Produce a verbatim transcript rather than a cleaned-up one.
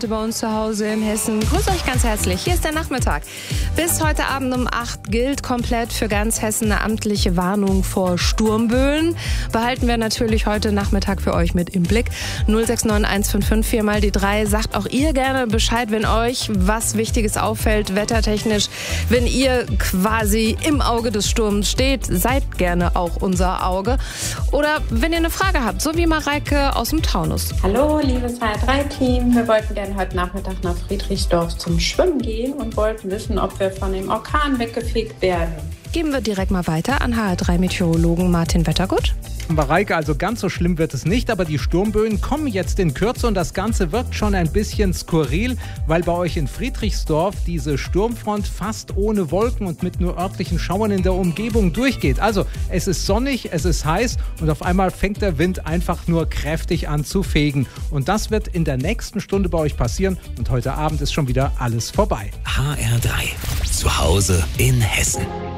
Bei uns zu Hause in Hessen. Grüß euch ganz herzlich. Hier ist der Nachmittag. Bis heute Abend um acht gilt komplett für ganz Hessen eine amtliche Warnung vor Sturmböen. Behalten wir natürlich heute Nachmittag für euch mit im Blick. null sechs neun eins fünf fünf vier mal die drei. Sagt auch ihr gerne Bescheid, wenn euch was Wichtiges auffällt, wettertechnisch. Wenn ihr quasi im Auge des Sturms steht, seid gerne auch unser Auge. Oder wenn ihr eine Frage habt, so wie Mareike aus dem Taunus. Hallo, liebes H R drei Team. Wir wollten gerne heute Nachmittag nach Friedrichsdorf zum Schwimmen gehen und wollten wissen, ob wir von dem Orkan weggefegt werden. Geben wir direkt mal weiter an H R drei Meteorologen Martin Wettergut. Mareike, also ganz so schlimm wird es nicht, aber die Sturmböen kommen jetzt in Kürze und das Ganze wirkt schon ein bisschen skurril, weil bei euch in Friedrichsdorf diese Sturmfront fast ohne Wolken und mit nur örtlichen Schauern in der Umgebung durchgeht. Also es ist sonnig, es ist heiß und auf einmal fängt der Wind einfach nur kräftig an zu fegen. Und das wird in der nächsten Stunde bei euch passieren und heute Abend ist schon wieder alles vorbei. H R drei. Zu Hause in Hessen.